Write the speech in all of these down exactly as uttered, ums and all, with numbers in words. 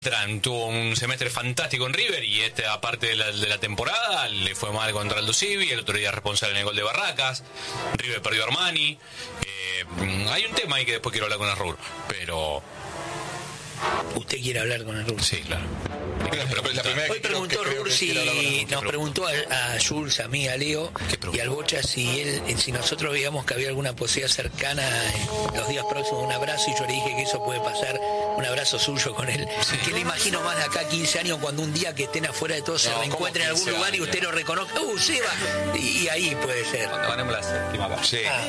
Tuvo un semestre fantástico en River y esta parte de la, de la temporada le fue mal contra Aldo Civi, el otro día responsable en el gol de Barracas. River perdió a Armani. Eh, hay un tema ahí que después quiero hablar con el Rubro, pero... ¿Usted quiere hablar con el Rubro? Sí, claro. Hoy preguntó Rursi, nos preguntó a, a Jules, a mí, a Leo y al Bocha si él, si nosotros veíamos que había alguna posibilidad cercana en los días próximos, un abrazo, y yo le dije que eso puede pasar, un abrazo suyo con él. Sí. Que le imagino más de acá a quince años, cuando un día que estén afuera de todo se no, reencuentren en algún lugar años, y usted lo reconozca, ¡uh, Seba! Y, y ahí puede ser. Cuando ganemos la séptima parte. Sí. Ah,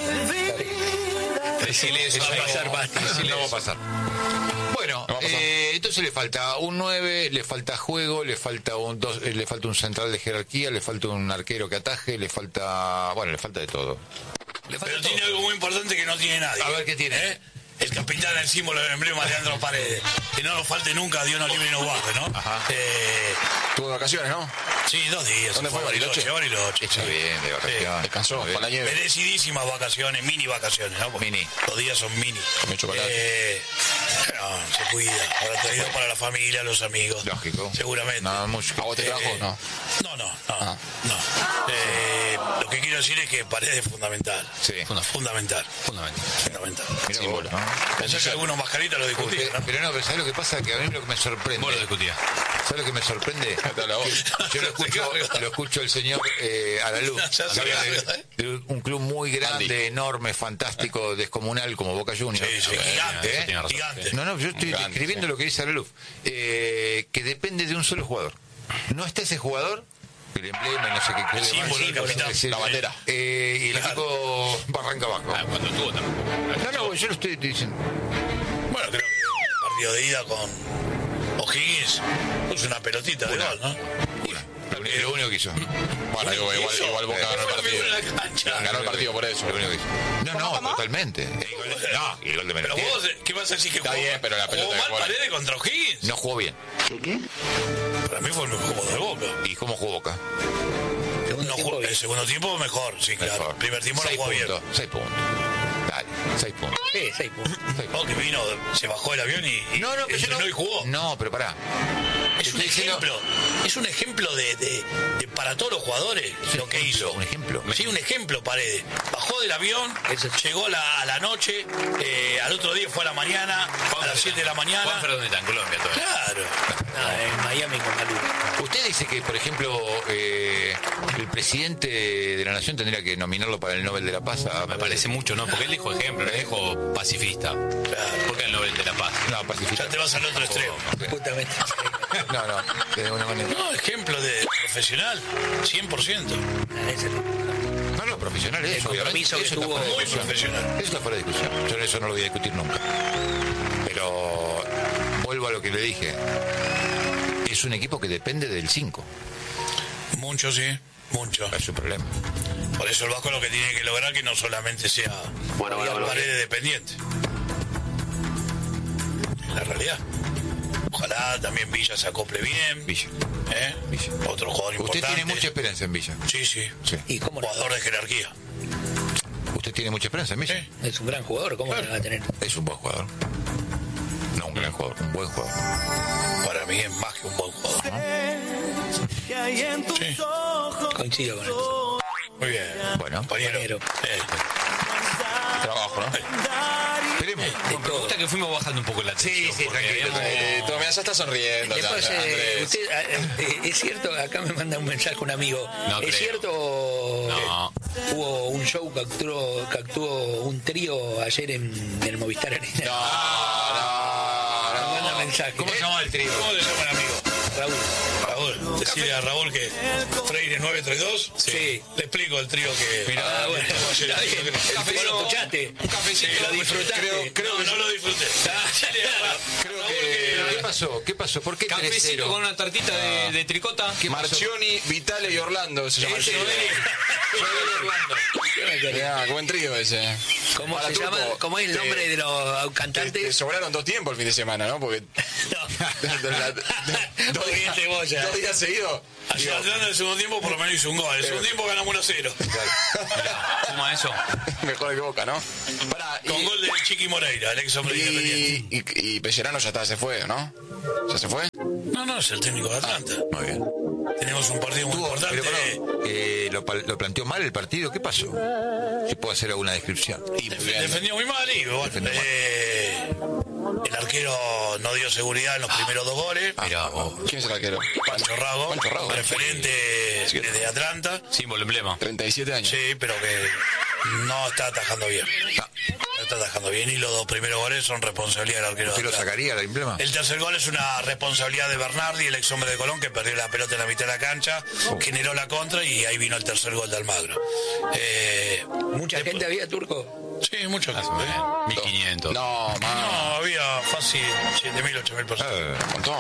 Silencio, eso va a pasar, Basti. No va a pasar. Bueno, no eh, entonces le falta un nueve, le falta juego, le falta un dos, le falta un central de jerarquía, le falta un arquero que ataje, le falta, bueno, le falta de todo. Le falta Pero todo. Tiene algo muy importante que no tiene nadie. A ver qué tiene. ¿Eh? El capitán, el símbolo, el emblema de Leandro Paredes. Que no nos falte nunca, Dios nos libre y nos guarde, ¿no? Ajá. Eh, Tuvo vacaciones, ¿no? Sí, dos días. ¿Dónde fue? Bariloche. Bariloche. Está bien, de vacaciones. Descansó, con la nieve. Merecidísimas vacaciones, mini vacaciones, ¿no? Porque mini. Los días son mini. Come chocolate. Eh, no, se cuida. Habrá traído para la familia, los amigos. Lógico. Seguramente. Nada mucho. ¿A vos te trajo? Eh, no. No, no, no. Ah. no. Eh, lo que quiero decir es que Paredes es fundamental. Sí. Fundamental. Fundamental. Fundamental. Mira vos, ¿no? Pensé que algunos mascaritas lo discutían, ¿no? Pero no, pero ¿sabes lo que pasa? Que a mí lo que me sorprende... Vos lo discutías. ¿Sabes lo que me sorprende? Yo lo escucho, lo escucho el señor eh, Araluz, de, de un club muy grande, Andy. enorme, fantástico, descomunal como Boca Juniors. Sí, sí, gigante, ¿Eh? razón, gigante. No, no, yo estoy gigante, escribiendo sí. lo que dice Araluz, eh, que depende de un solo jugador. No está ese jugador, el emblema, no sé qué, el símbolo, el capitán, la bandera, eh, y el claro. equipo barranca abajo. Ah, cuando estuvo también. No, no, yo lo estoy diciendo. Bueno, creo que el partido de ida con O'Higgins es una pelotita de gol, ¿no? Lo único que hizo. Bueno, igual, igual, igual Boca ganó el partido. Ganó el partido por eso. Lo único que hizo. No, no, ¿Cómo? totalmente. No, y el gol de Pero vos, ¿qué vas a decir que Está jugó? bien, pero la pelota jugó mal Paredes contra O'Higgins. No jugó bien. ¿Qué? Para mí fue el mejor juego de Boca. ¿Y cómo jugó Boca? No jugó, el segundo tiempo mejor, sí, claro. Mejor. El primer tiempo no jugó bien. Seis puntos. Dale, seis puntos. Sí, seis puntos. Oh, que vino, se bajó el avión y, y no, no, pero no, y jugó. No, pero pará. Es un ejemplo, diciendo... es un ejemplo de, de, de para todos los jugadores sí, lo que ejemplo, hizo. Un ejemplo. Sí, un ejemplo, Paredes. Bajó del avión, Eso. llegó la, a la noche, eh, al otro día fue a la mañana, Juan a las siete de la mañana. Juan Fernández está en Colombia todavía. Claro. No, en Miami con Malú. Usted dice que, por ejemplo, eh, el presidente de la Nación tendría que nominarlo para el Nobel de la Paz. A... Me parece mucho, ¿no? Porque él dijo ejemplo, él dijo pacifista. Claro. ¿Por qué el Nobel de la Paz? No, pacifista. Ya te vas al otro extremo. Justamente. No, no, de alguna manera. No, ejemplo de profesional, cien por ciento. No, no, profesional es. El compromiso que tuvo muy profesional. Eso está fuera de discusión. Yo eso no lo voy a discutir nunca. Pero vuelvo a lo que le dije. Es un equipo que depende del cinco. Mucho, sí, mucho. Es su problema. Por eso el Vasco lo que tiene que lograr que no solamente sea bueno, bueno, bueno, Paredes dependiente. Es la realidad. Ojalá también Villa se acople bien. Villa. ¿Eh? Villa. Otro jugador importante. Usted tiene mucha experiencia en Villa. Sí, sí. sí. ¿Y cómo no? Jugador de jerarquía. Usted tiene mucha experiencia en Villa. Sí. Es un gran jugador, ¿cómo claro. no va a tener? Es un buen jugador. No un gran jugador, un buen jugador. Para mí es más que un buen jugador. ¿No? Sí. Coincido con esto. Muy bien. Bueno, compañero. Eh. Trabajo, ¿no? Esperemos. Eh, me gusta que fuimos bajando un poco la tensión. Sí, sí, tranquilo. Habíamos... Eh, todo, mira, ya está sonriendo. Después, ya, eh, usted, eh, es cierto, acá me manda un mensaje un amigo. No es creo. cierto, no. eh, hubo un show que actuó, que actuó un trío ayer en, en el Movistar Arena. No, no, no. Me manda mensaje. ¿Cómo se llama el trío? ¿Cómo le llama el amigo? Raúl. Raúl, decirle a Raúl que Freire nueve tres dos. Sí. sí. Le explico el trío que. Mira, ah, bueno, está bien. Vos lo escuchaste. Un cafecito. Sí, lo disfrutaste. Creo, creo no, que no lo disfruté. Creo que. ¿Pero qué pasó? ¿Qué pasó? ¿Por qué cafecito con una tartita de, de tricota? Marchioni, Vitale y Orlando se llama el trío. Orlando. Ya, buen trío ese. ¿Cómo se llama? ¿Cómo es el nombre de los cantantes? Te sobraron dos tiempos el fin de semana, ¿no? Porque. No. dos, días, dos días seguidos. Ayer Atlanta en el segundo tiempo por lo menos hizo un gol. En el segundo tiempo ganamos uno a cero. Mirá, suma eso. Mejor que Boca, ¿no? Pará, Con y, gol de Chiqui Moreira, el ex hombre y, independiente. Y, y Pellerano ya está, se fue, ¿no? ¿Ya se fue? No, no, es el técnico de Atlanta. Ah, muy bien. Tenemos un partido muy Tuvo, importante. pero, pero, eh, lo, lo planteó mal el partido, ¿qué pasó? Si puedo hacer alguna descripción. Y Def defendió muy mal, y bueno, eh, el arquero no dio seguridad en los primeros dos goles. Ah, Mirá, oh. ¿Quién es el arquero? Pancho Rago, Pancho Rago. referente sí. de Atlanta. Símbolo, emblema. treinta y siete años. Sí, pero que no está atajando bien. Ah. No está atajando bien y los dos primeros goles son responsabilidad del arquero. ¿Usted lo sacaría, el emblema? El tercer gol es una responsabilidad de Bernardi, el ex hombre de Colón, que perdió la pelota en la mitad de la cancha, oh. generó la contra y ahí vino el tercer gol de Almagro. Eh, ¿Mucha después... gente había, Turco? Sí, mucha gente. ¿eh? mil quinientos. No, man. No, había fácil siete mil, ocho mil personas. Eh, un montón.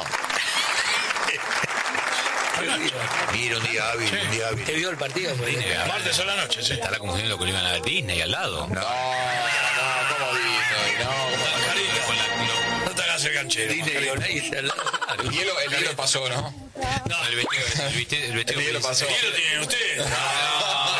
Mira, un día hábil, sí. un día hábil. ¿Te vio el partido? Disney, martes a la noche, sí. Estará confundiendo con lo que iban a ver Disney al lado. No, no, como Disney, no. Como... Carita, con la, no te hagas el ganchero. Disney, el hielo, el hielo pasó, ¿no? No, el vestido, el vestido, el vestido el hielo pasó. ¿El hielo tienen ustedes? No, no,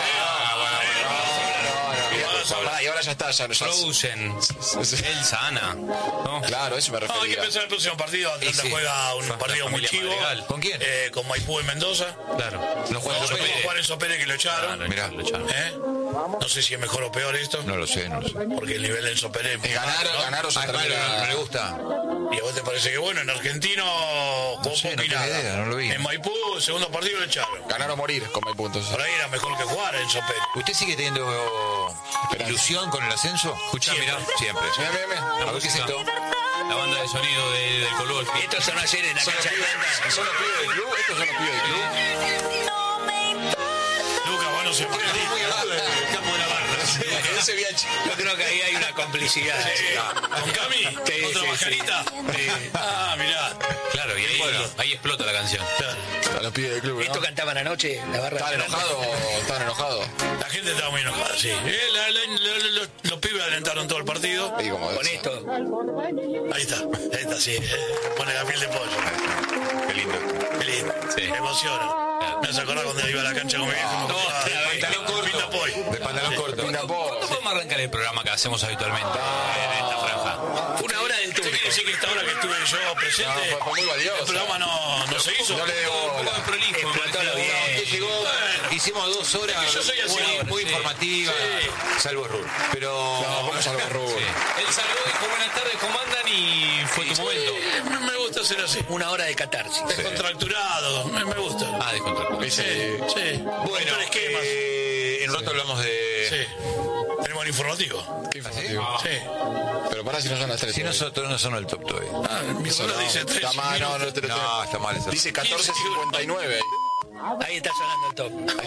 y ahora ya está, ya no Frozen, Elsa, Ana. ¿No? Claro, eso me refería. No, hay que pensar el próximo partido. Atlanta sí. juega un partido muy chivo. Madrigal. ¿Con quién? Eh, con Maipú en Mendoza. Claro. No juega Juan Enzo Pérez que lo echaron. Claro, Mirá. lo echaron. ¿Eh? No sé si es mejor o peor esto. No lo sé, no lo sé. Porque el nivel de Enzo Pérez es ganar, ¿no? ganar o se termina. No le gusta. ¿Y a vos te parece que bueno? En Argentino jugó no sé, poco no y nada. Idea, no lo vi. En Maipú, el segundo partido lo echaron. Ganar o morir con Maipú, entonces. Por ahí era mejor que jugar Enzo Pérez. ¿Usted sigue teniendo ilusión con el ascenso? Escuchá, mirá. Siempre. Mira, mira, mira. A ver qué es esto. La banda de sonido de, del Color. Estos son ayer en la cancha. ¿Son los pibes del club? ¿Estos son los pibes del club? Lucas, bueno, se puede ir muy abajo del campo de la barra. Yo creo que ahí hay una complicidad. Sí. ¿Con Cami? Sí, ¿Otra sí, mascarita? Sí. Ah, mirá. Claro, y ahí, bueno. ahí explota la canción. Claro. A los pibes del club, ¿no? ¿Esto cantaban anoche? La barra. ¿Estaban enojados? ¿Estaban enojados? La gente estaba muy enojada, sí. Eh, la, la, la, la, los, los pibes alentaron todo el partido. Sí, como con eso. esto. Ahí está, ahí está, sí. Eh, pone la piel de pollo. Qué lindo. Qué lindo. Sí. Me emociona. Me hace acordar cuando iba a la cancha con mi viejo. No, de pantalón corto. Pinta Poy. De pantalón corto. ¿Cuándo podemos arrancar el programa que hacemos habitualmente en esta franja? Una hora del turno. ¿Usted quiere decir que esta hora que estuve yo presente, no, fue, fue muy valioso. el programa no, no se hizo? No le debo un poco de prolijo. Explotó lo bien. Usted llegó, bueno, hicimos dos horas es que yo soy así, muy, muy sí. informativas, sí. salvo Rur. Pero... No, ¿cómo salvo Rur? Sí. Él saludó, dijo buenas tardes, comandan y fue tu momento. Me, me gusta ser así. Una hora de catarsis. Descontracturado, me, me gusta. Ah, descontracturado. Sí, sí. Bueno, esquemas. Eh, en un rato sí. hablamos de... Sí. Tenemos el informativo. ¿Qué informativo? ¿Ah, sí? sí. Pero para si no son las tres. Si nosotros no son el top todavía. Ah, mi no, dice tres. Está mal, no, no, no, no, está mal. Eso. Dice catorce cincuenta y nueve. Ahí está sonando el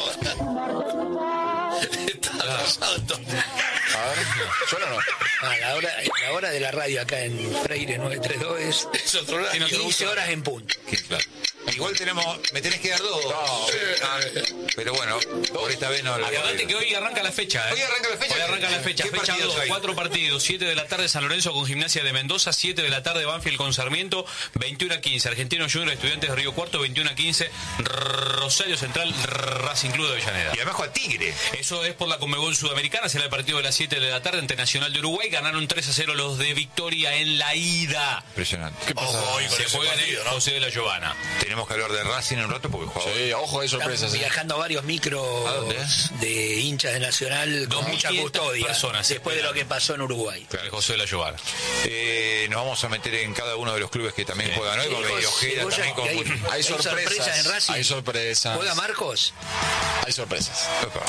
top. Está atrasado el top. A ver, ¿suena o no? Ah, la, hora, la hora de la radio acá en Freire nueve treinta y dos es, es otro lado. quince horas en punto. Claro. Igual tenemos, me tenés que dar dos. No, eh, pero bueno, por esta vez no. Acordate que hoy arranca la fecha. ¿eh? Hoy arranca la fecha. Hoy arranca la fecha. Fecha dos, cuatro partidos. siete de la tarde San Lorenzo con Gimnasia de Mendoza. siete de la tarde Banfield con Sarmiento. veintiuno a quince Argentino Junior Estudiantes de Río Cuarto. veintiuno a quince Rosario Central Racing Club de Avellaneda. Y además a Tigre. Eso es por la Conmebol Sudamericana. Será el partido de las siete de la tarde ante Nacional de Uruguay. Ganaron tres a cero los de Victoria en la ida. Impresionante. ¿Qué pasa? Ojo, hoy se juega en el ¿no? José de la Giovana. Tenemos que hablar de Racing en un rato porque juega. Sí, ojo, hay sorpresas. Están viajando varios micros de hinchas de Nacional con mucha custodia. Personas, después de lo que pasó en Uruguay. El José de la Giovana. Eh, nos vamos a meter en cada uno de los clubes que también sí. juegan hoy. Sí, con Medio Ojeda también. Con... Hay, hay, hay sorpresas. sorpresas en Racing. Hay sorpresas. ¿Juega Marcos? Hay sorpresas.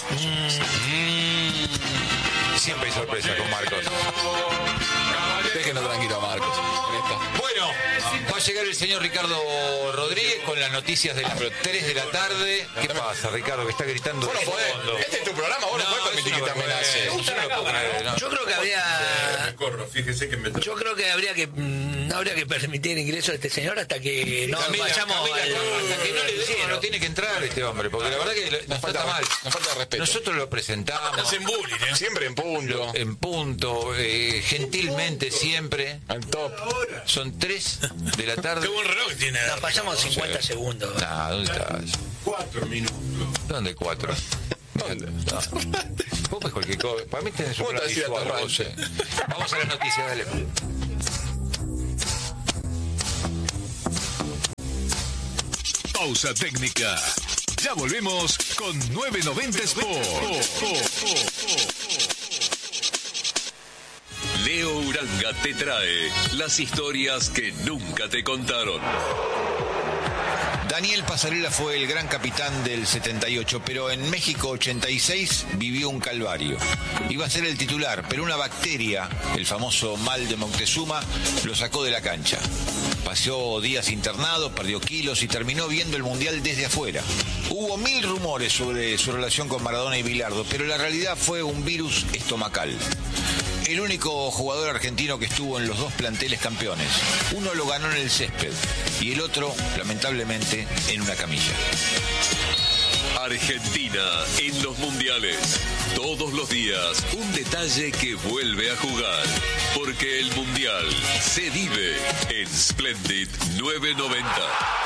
Mm. Siempre hay sorpresas con Marcos. Déjenlo tranquilo a Marcos. Bueno, va a llegar el señor Ricardo Rodríguez con las noticias de las tres de la tarde. ¿Qué pasa, Ricardo, que está gritando? Bueno, podés, este es tu programa, vos no, no podés permitir que te amenace. Yo creo que habría... Yo creo que habría que no habría que permitir el ingreso de este señor hasta que no Camila, vayamos Camila, al... hasta que no le den, no tiene que entrar este hombre, porque la verdad que nos falta mal. Nos falta respeto. Nosotros lo presentamos. Hacen bullying, ¿eh? Siempre en punto. En punto, eh, gentilmente siempre. Al top. Son tres tres de la tarde. Qué buen reloj que tiene. Nos pasamos cincuenta sí. segundos. Nah, ¿dónde estás? Cuatro minutos. ¿Dónde cuatro? ¿Dónde? No. Vos ves cualquier cosa. Para mí tenés un plan visual, no sé. Vamos a las noticias, dale. Pausa técnica. Ya volvemos con nueve noventa Sport. Leo Uranga te trae las historias que nunca te contaron. Daniel Pasarela fue el gran capitán del setenta y ocho, pero en México ochenta y seis vivió un calvario. Iba a ser el titular, pero una bacteria, el famoso mal de Moctezuma, lo sacó de la cancha. Pasó días internado, perdió kilos y terminó viendo el Mundial desde afuera. Hubo mil rumores sobre su relación con Maradona y Bilardo, pero la realidad fue un virus estomacal. El único jugador argentino que estuvo en los dos planteles campeones. Uno lo ganó en el césped y el otro, lamentablemente, en una camilla. Argentina en los mundiales. Todos los días un detalle que vuelve a jugar. Porque el mundial se vive en Splendid nueve noventa.